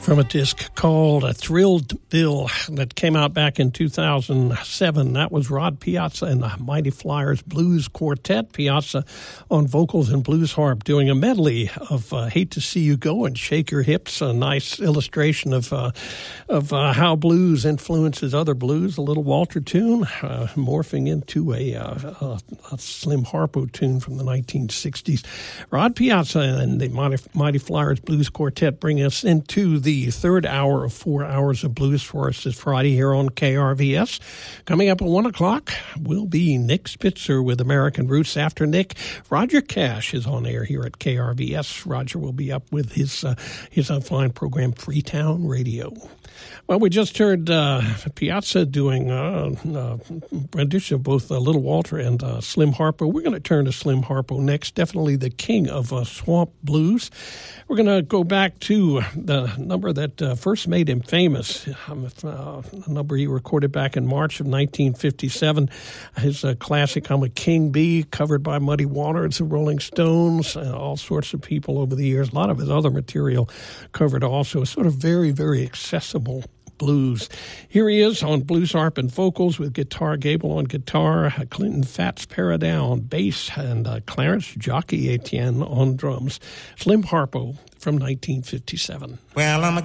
from a disc called Thrilled Bill that came out back in 2007. That was Rod Piazza and the Mighty Flyers Blues Quartet. Piazza on vocals and blues harp doing a medley of Hate to See You Go and Shake Your Hips, a nice illustration of how blues influences other blues. A little Walter tune morphing into a Slim Harpo tune from the 1960s. Rod Piazza and the Mighty Flyers Blues Quartet bring us into the third hour of 4 hours of blues for us this Friday here on KRVS. Coming up at 1 o'clock will be Nick Spitzer with American Roots. After Nick, Roger Cash is on air here at KRVS. Roger will be up with his fine program, Freetown Radio. Well, we just heard Piazza doing a rendition of both Little Walter and Slim Harpo. We're going to turn to Slim Harpo next, definitely the king of swamp blues. We're going to go back to the number that first made him famous, a number he recorded back in March of 1957. His classic, I'm a King Bee, covered by Muddy Waters, the Rolling Stones, all sorts of people over the years. A lot of his other material covered also. Sort of very, very accessible blues. Here he is on blues harp and vocals with Guitar Gable on guitar, Clinton Fats Paradow on bass, and Clarence Jockey Etienne on drums. Slim Harpo from 1957. Well, I'm a